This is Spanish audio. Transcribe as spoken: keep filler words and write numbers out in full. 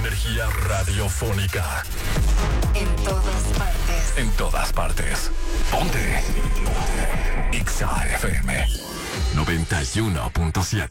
energía radiofónica. En todas partes. En todas partes. Ponte. Ponte. X A F M noventa y uno punto siete.